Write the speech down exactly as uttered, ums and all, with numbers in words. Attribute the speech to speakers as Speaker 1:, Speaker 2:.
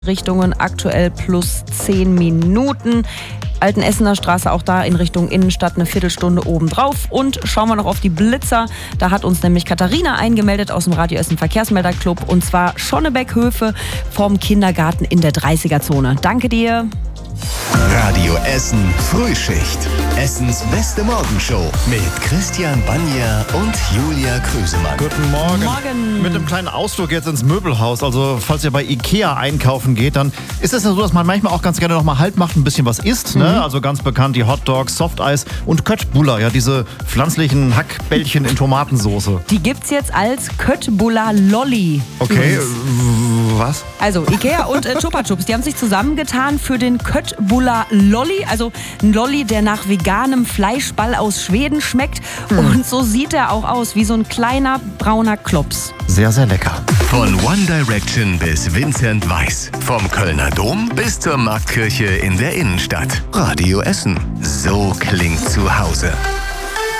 Speaker 1: Richtungen aktuell plus zehn Minuten. Altenessener Straße, auch da in Richtung Innenstadt eine Viertelstunde obendrauf. Und schauen wir noch auf die Blitzer. Da hat uns nämlich Katharina eingemeldet aus dem Radio Essen Verkehrsmelderclub. Und zwar Schonnebeck-Höfe vom Kindergarten in der dreißiger-Zone. Danke dir.
Speaker 2: Radio Essen Frühschicht. Essens beste Morgenshow mit Christian Banja und Julia Krüsemann.
Speaker 3: Guten Morgen.
Speaker 1: Morgen.
Speaker 3: Mit einem kleinen Ausflug jetzt ins Möbelhaus. Also falls ihr bei Ikea einkaufen geht, dann ist es ja so, dass man manchmal auch ganz gerne noch mal Halt macht, ein bisschen was isst. Mhm. Ne? Also ganz bekannt die Hot Dogs, Softeis und Köttbullar, ja diese pflanzlichen Hackbällchen in Tomatensoße.
Speaker 1: Die gibt's jetzt als Köttbullar Lolli.
Speaker 3: Okay, was?
Speaker 1: Also Ikea und äh, Chupa Chups, die haben sich zusammengetan für den Köttbullar Lolli. Also ein Lolli, der nach veganem Fleischball aus Schweden schmeckt. Mhm. Und so sieht er auch aus, wie so ein kleiner brauner Klops.
Speaker 3: Sehr, sehr lecker.
Speaker 2: Von One Direction bis Vincent Weiss. Vom Kölner Dom bis zur Marktkirche in der Innenstadt. Radio Essen. So klingt zu Hause.